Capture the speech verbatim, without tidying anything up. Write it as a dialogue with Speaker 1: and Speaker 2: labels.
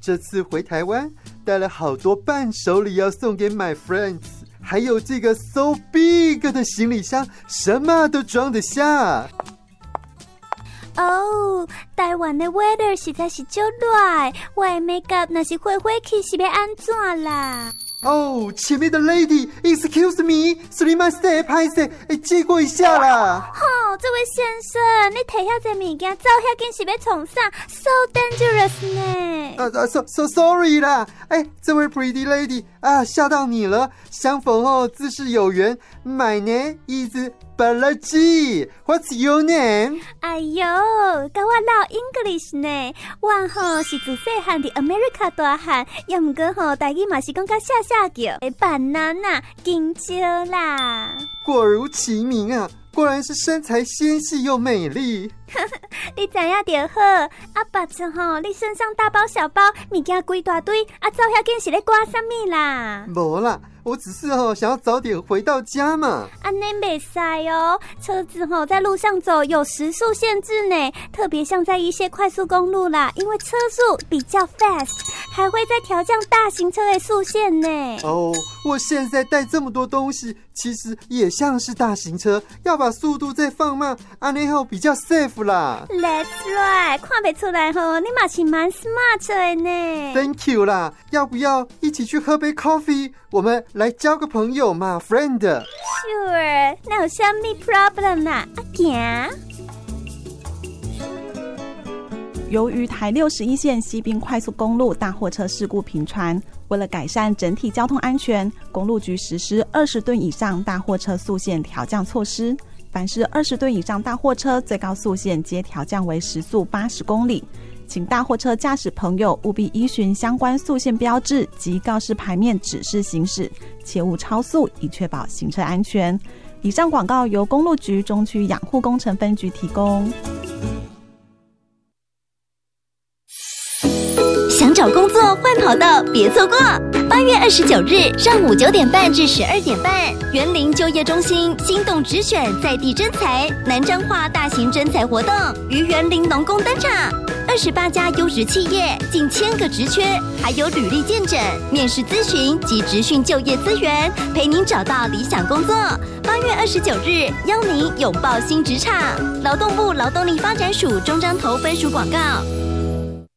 Speaker 1: 这次回台湾带了好多伴手礼要送给 my friends， 还有这个 so big 的行李箱，什么都装得下。
Speaker 2: 哦，台湾的 weather 实在是足热，我的 makeup 若是火火气是要安怎啦？
Speaker 1: 哦，前面的 lady excuse me すみません拍摄借过一下啦。
Speaker 2: 吼、哦，这位先生，你摕遐这物件走遐紧是要创啥 ？So dangerous 呢？
Speaker 1: 啊啊 ，so so sorry 啦。哎，这位 pretty lady 啊，吓到你了。相逢后自是有缘。My name is Balaji. What's your name?
Speaker 2: 哎呦，跟我唠 English 呢。我吼是自细汉伫 America 大汉，也毋过吼台语嘛是讲甲下下叫的 banana 金蕉啦。
Speaker 1: 果如其名啊，果然是身材纤细又美丽。
Speaker 2: 你知影就好，啊爸子吼，你身上大包小包，物件规大堆，啊走遐紧是咧赶啥物啦？
Speaker 1: 无啦，我只是吼想要早点回到家嘛。
Speaker 2: 安尼袂使哦，车子吼在路上走有时速限制呢，特别像在一些快速公路啦，因为车速比较 fast， 还会再调降大型车的速限呢。
Speaker 1: 哦，我现在带这么多东西，其实也像是大型车，要把速度再放慢，安尼后比较 safe 啦。
Speaker 2: That's right， 看不出来吼，你嘛是蛮 smart 的呢。
Speaker 1: Thank you 啦，要不要一起去喝杯 coffee？ 我们来交个朋友嘛 ，friend。
Speaker 2: Sure， 那有啥咪 problem 啦？啊，行。
Speaker 3: 由于台六十一线西滨快速公路大货车事故频传，为了改善整体交通安全，公路局实施二十吨以上大货车速限调降措施。凡是二十吨以上大货车，最高速限皆调降为时速八十公里。请大货车驾驶朋友务必依循相关速限标志及告示牌面指示行驶，切勿超速，以确保行车安全。以上广告由公路局中区养护工程分局提供。
Speaker 4: 想找工作换跑道别错过，八月二十九日上午九点半至十二点半，员林就业中心心动直选在地征才南彰化大型征才活动于员林农工登场，二十八家优质企业，近千个职缺，还有履历见诊、面试咨询及职训就业资源，陪您找到理想工作。八月二十九日，邀您拥抱新职场。劳动部劳动力发展署中彰投分署广告。